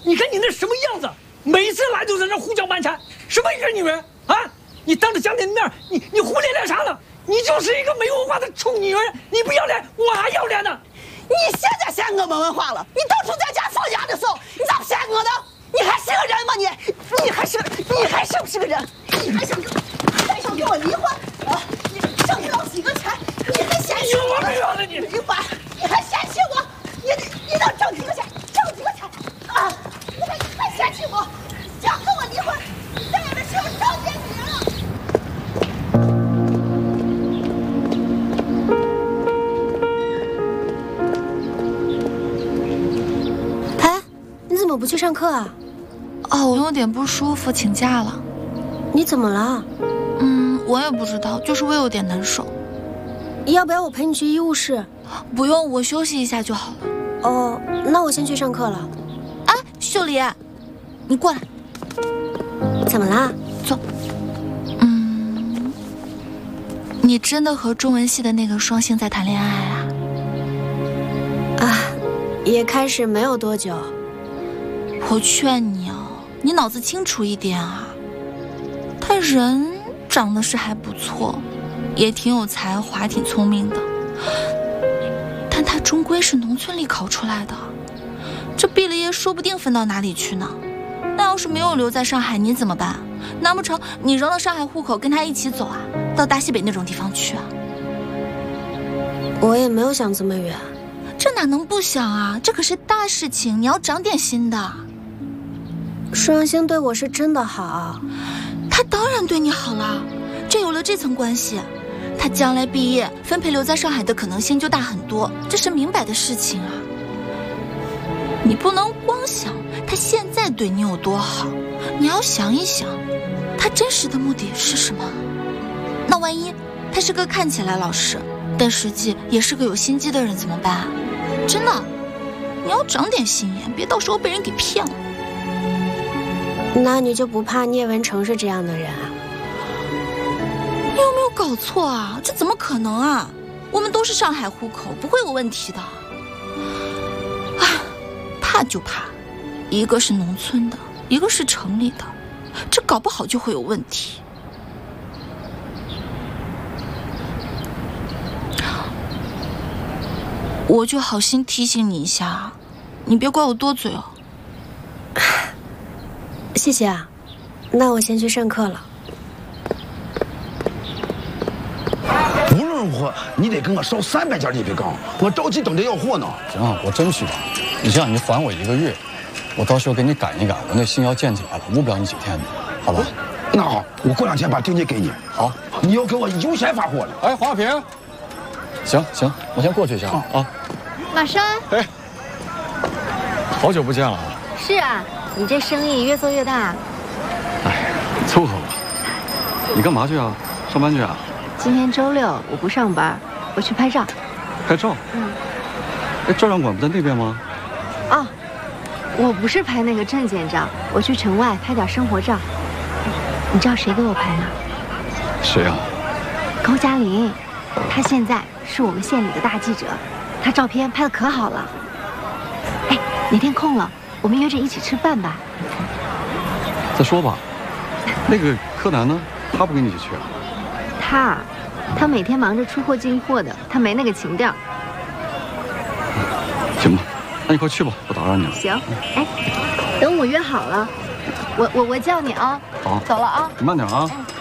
你看你那什么样子，每次来都在那胡搅蛮缠，什么一个女人啊！你当着江姐的面，你胡咧咧啥了？你就是一个没文化的臭女人，你不要脸，我还要脸呢！ 你现在嫌我没文化了？你当初在家放羊的时候，你咋不嫌我的？你还是个人吗？你还是不是个人？你还想跟我离婚？啊！你挣不到几个钱，你还嫌弃我？离婚，你还嫌弃我？你能挣几个钱？啊！你还嫌弃我？想跟我离婚？你再也没是我张姐女人了。 你怎么不去上课啊？ 哦，我有点不舒服，请假了。 你怎么了？ 我也不知道，就是胃有点难受。 要不要我陪你去医务室？ 不用，我休息一下就好了。 哦，那我先去上课了。 哎，秀丽，你过来。 怎么啦？ 坐。你真的和中文系的那个双星在谈恋爱啊？ 啊，也开始没有多久。 我劝你啊，你脑子清楚一点啊。他人长得是还不错，也挺有才华，挺聪明的，但他终归是农村里考出来的，这毕了业说不定分到哪里去呢。那要是没有留在上海，你怎么办？难不成你扔了上海户口跟他一起走啊，到大西北那种地方去啊？ 我也没有想这么远。 这哪能不想啊？这可是大事情，你要长点心的。 双星对我是真的好， 他当然对你好了。这有了这层关系，他将来毕业分配留在上海的可能性就大很多，这是明摆的事情啊。你不能光想他现在对你有多好，你要想一想，他真实的目的是什么？那万一他是个看起来老实，但实际也是个有心机的人怎么办？真的，你要长点心眼，别到时候被人给骗了。 那你就不怕聂文成是这样的人啊？ 你有没有搞错啊？这怎么可能啊？我们都是上海户口，不会有问题的。啊，怕就怕，一个是农村的，一个是城里的，这搞不好就会有问题。我就好心提醒你一下，你别怪我多嘴哦。 谢谢啊，那我先去上课了。 无论如何，你得跟我少300件礼品钢，我着急等着要货呢。 行啊，我争取吧。你这样，你烦我1个月，我到时候给你赶一赶，我那心要建起来了，捂不了你几天的，好吧？ 那好，我过2天把定金给你。 好， 你要给我优先发货了。 哎，华平，行，我先过去一下啊。 马生， 哎，好久不见了。 是啊，你这生意越做越大。 哎，凑合吧。你干嘛去啊？上班去啊？ 今天周6，我不上班，我去拍照。 拍照？哎，照相馆不在那边吗？ 哦，我不是拍那个证件照，我去城外拍点生活照。你知道谁给我拍吗？ 谁啊？ 高加林，他现在是我们县里的大记者，他照片拍得可好了。哎，哪天空了，我们约着一起吃饭吧。 再说吧。那个柯南呢？他不跟你一起去啊？ 他每天忙着出货进货的，他没那个情调。 行吧，那你快去吧，不打扰你了。 行，哎，等我约好了，我叫你啊。 好， 走了啊。 你慢点啊。